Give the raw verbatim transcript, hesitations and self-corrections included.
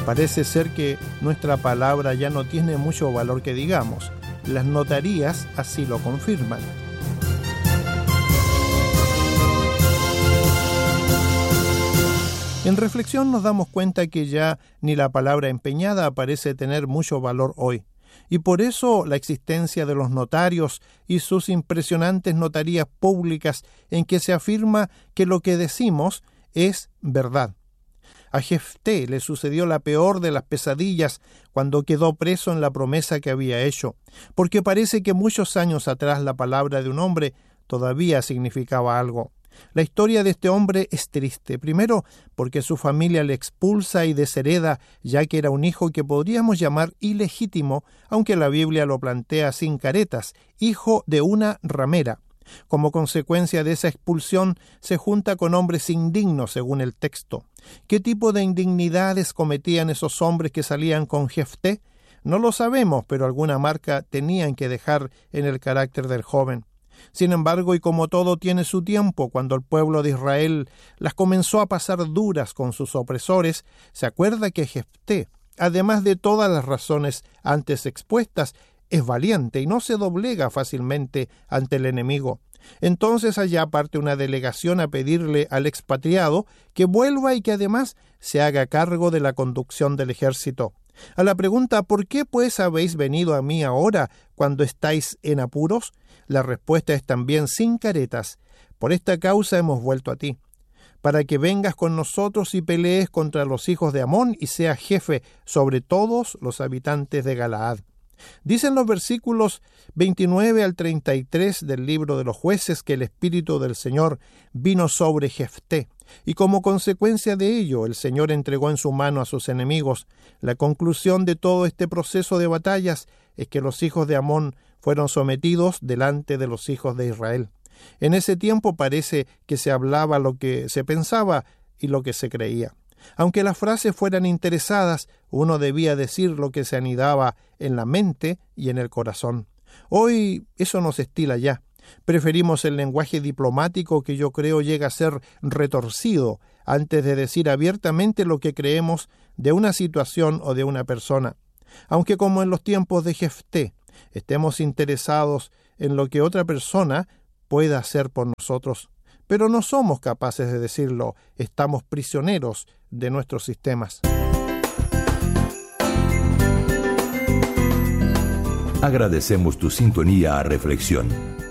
Parece ser que nuestra palabra ya no tiene mucho valor que digamos. Las notarías así lo confirman. En reflexión nos damos cuenta que ya ni la palabra empeñada parece tener mucho valor hoy, y por eso la existencia de los notarios y sus impresionantes notarías públicas en que se afirma que lo que decimos es verdad. A Jefté le sucedió la peor de las pesadillas cuando quedó preso en la promesa que había hecho, porque parece que muchos años atrás la palabra de un hombre todavía significaba algo. La historia de este hombre es triste, primero porque su familia le expulsa y deshereda, ya que era un hijo que podríamos llamar ilegítimo, aunque la Biblia lo plantea sin caretas, hijo de una ramera. Como consecuencia de esa expulsión, se junta con hombres indignos, según el texto. ¿Qué tipo de indignidades cometían esos hombres que salían con Jefté? No lo sabemos, pero alguna marca tenían que dejar en el carácter del joven. Sin embargo, y como todo tiene su tiempo, cuando el pueblo de Israel las comenzó a pasar duras con sus opresores, se acuerda que Jefté, además de todas las razones antes expuestas, es valiente y no se doblega fácilmente ante el enemigo. Entonces allá parte una delegación a pedirle al expatriado que vuelva y que además se haga cargo de la conducción del ejército. A la pregunta ¿por qué pues habéis venido a mí ahora cuando estáis en apuros? La respuesta es también sin caretas: por esta causa hemos vuelto a ti, para que vengas con nosotros y pelees contra los hijos de Amón y seas jefe sobre todos los habitantes de Galaad. Dicen los versículos veintinueve al treinta y tres del libro de los Jueces que el Espíritu del Señor vino sobre Jefté, y como consecuencia de ello el Señor entregó en su mano a sus enemigos. La conclusión de todo este proceso de batallas es que los hijos de Amón fueron sometidos delante de los hijos de Israel. En ese tiempo parece que se hablaba lo que se pensaba y lo que se creía. Aunque las frases fueran interesadas, uno debía decir lo que se anidaba en la mente y en el corazón. Hoy eso no se estila ya. Preferimos el lenguaje diplomático, que yo creo llega a ser retorcido, antes de decir abiertamente lo que creemos de una situación o de una persona. Aunque, como en los tiempos de Jefté, estemos interesados en lo que otra persona pueda hacer por nosotros, pero no somos capaces de decirlo, estamos prisioneros de nuestros sistemas. Agradecemos tu sintonía a Reflexión.